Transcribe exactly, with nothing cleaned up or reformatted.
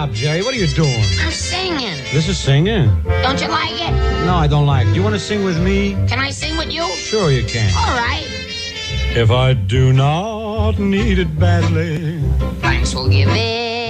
up, Jerry. What are you doing? I'm singing. This is singing. Don't you like it? No, I don't like it. Do you want to sing with me? Can I sing with you? Sure you can. All right. If I do not need it badly, Thanks will give it